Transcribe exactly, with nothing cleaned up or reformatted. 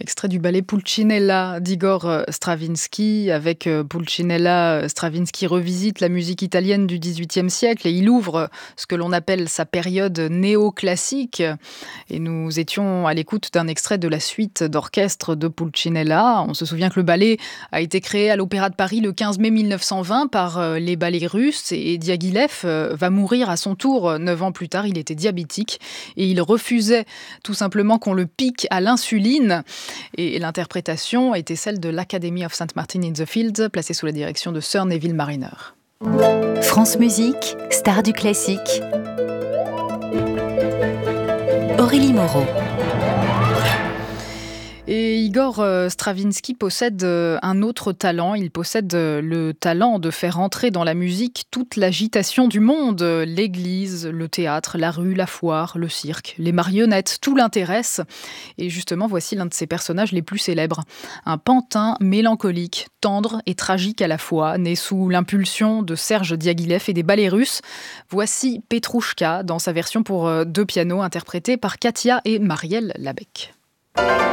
Extrait du ballet Pulcinella d'Igor euh, Stravinsky. Avec euh, Pulcinella, euh, Stravinsky revisite la musique italienne du dix-huitième siècle et il ouvre ce que l'on appelle sa période néoclassique. Et nous étions à l'écoute d'un extrait de la suite d'orchestre de Pulcinella. On se souvient que le ballet a été créé à l'Opéra de Paris le quinze mai mille neuf cent vingt par euh, les ballets russes et Diaghilev euh, va mourir à son tour euh, neuf ans plus tard. Il était diabétique et il refusait tout simplement qu'on le pique à l'insuline. Et l'interprétation était celle de l'Academy of Saint Martin in the Fields, placée sous la direction de Sir Neville Marriner. France Musique, star du classique. Aurélie Moreau. Et Igor euh, Stravinsky possède euh, un autre talent. Il possède euh, le talent de faire entrer dans la musique toute l'agitation du monde. L'église, le théâtre, la rue, la foire, le cirque, les marionnettes, tout l'intéresse. Et justement, voici l'un de ses personnages les plus célèbres. Un pantin mélancolique, tendre et tragique à la fois, né sous l'impulsion de Serge Diaghilev et des ballets russes. Voici Petrouchka dans sa version pour euh, deux pianos, interprétée par Katia et Marielle Labec.